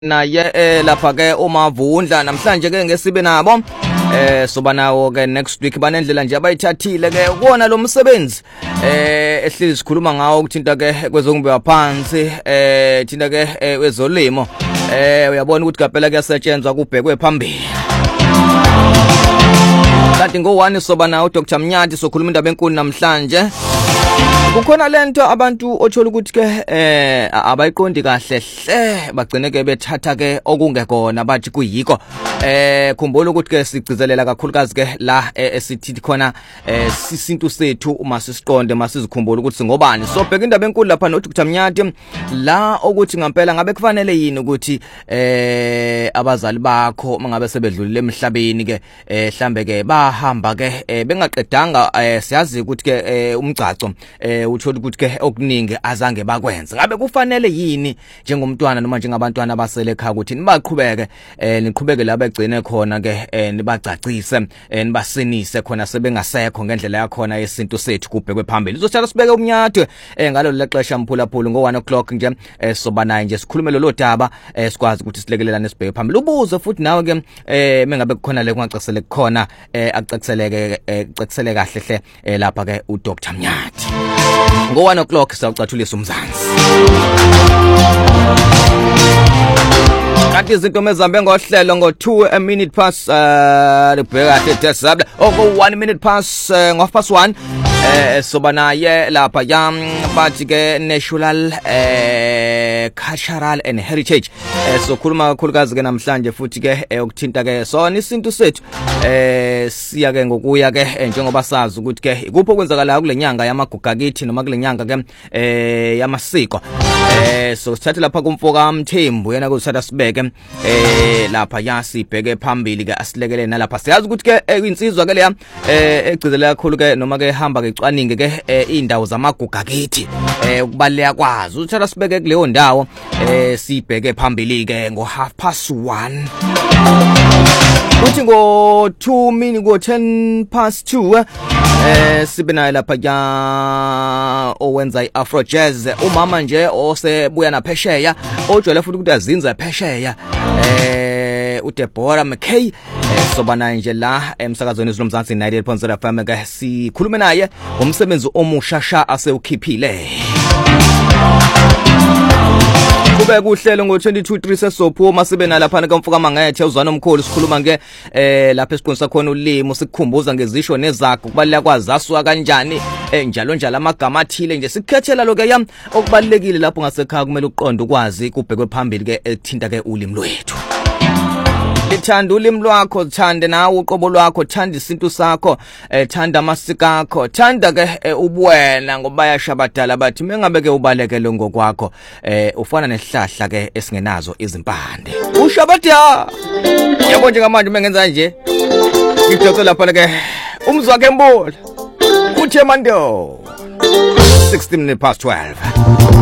naye lapha ke uMavundla namhlanje ke ngesibe nabo soba nawo ke next week banendlela nje abayithathile ke kuona lo msebenzi ehlezi sikhuluma ngawo ukuthinta ke kwezongibeka phansi thinta ke wezolimo uyabona ukuthi kaphela kuyasetshenzwa kubhekwe phambili kanti ngo1 soba nawo Dr Mnyati sokhuluma indaba enkulu namhlanje kukhona lento abantu othola ukuthi ke abayiqondi kahle hle bagcine ke bethatha ke okungekona bathi kuyiko khumbula ukuthi ke sigcizelela kakhulukazi ke la esithi khona sisintu sethu uma sisiqonde masizikhumbula ukuthi ngobani so bheka indaba enkulu lapha no Dr Mnyati la ukuthi ngempela ngabe kufanele yini ukuthi abazali bakho mangabe sebedlulile emhlabeni ke mhlambe ke bahamba ke bengaqedanga siyazi ukuthi ke umgcaco uthola ukuthi ke okuningi azange bakwenza ngabe kufanele yini njengomntwana noma njengabantwana abasele ekhaya ukuthi nibaqhubeke niqhubeke la begcine khona ke nibagcacise nibasinise khona sebengasekho ngendlela yakhona yesintu sethu kubhekwe phambili uzothatha sibeke umnyatwe ngalo lexesha mphulaphula ngo1 o'clock nje soba naye nje sikhulume lo daba sikwazi ukuthi silekelelane sibheke phambili ubuze futhi nawe ke mengabe kukhona le kungacacisele khona acaciseleke kahle hle lapha ke uDr Mnyati ngo1 o'clock sawucathulisa umzansi kanti izinto mezambe ngohlelo ngo2 a minute past libheka tetesabla ngo1 minute past ngo1 soba naye lapha yam bathi ke national cultural and heritage sokhuluma kakhulukazi ke namhlanje futhi ke ukuthinta ke sona isintu sethu siya ke ngokuya ke njengoba sazi ukuthi ke ikupho kwenzakala kulenyanga yamaguga kithi noma kulenyanga ke yamasiko so sithathe lapha kumfoka Mthembu yena kusatha sibeke lapha yasibheke phambili ke asilekele nalapha siyazi ukuthi ke insizwa ke leya egcizela kakhulu ke noma ke hamba ke cwaninge ke indawo zamaguga kithi ukubaleka kwazi uthatha sibeke kuleyo ndawo sibheke phambili ke ngo1:30 uthi ngo2 minutes ngo10:02 sibe naye lapha ya owenza iAfro Jazz umama nje osebuya naphesheya ojwayele futhi ukuthi azinza phesheya uDeborah McKay soba naye nje la emsakazweni zomzansi 98.0 FM ke sikhulume naye ngomsebenzi omushasha asewukhiphile kube kuhlelo ngo22:03 sesophuma sibe nalapha kamfuka mangethe uzwana omkhulu sikhuluma ke lapha esiqonisa khona ulimo sikukhumbuza ngezisho nezakho kubaleka kwazaswa kanjani njalo njalo amagama athile nje sikukhethela lo ke yami okubalekile lapho ngasekhaya kumele uqonde ukwazi kubhekwe phambili ke ethinta ke ulimi lwethu thanda ulimi lwakho thande nawe uqobo lwakho thanda isintu sakho thanda amasiko akho thanda ke ubuwena ngoba yashabadala bathi mengabe ke ubalekele ngokwakho ufana nesihlahla ke esingenazo izimpande ushabada yabo njengamanje mengenza nje ngidotse lapha ke umzwakhe embola uThemando 16:12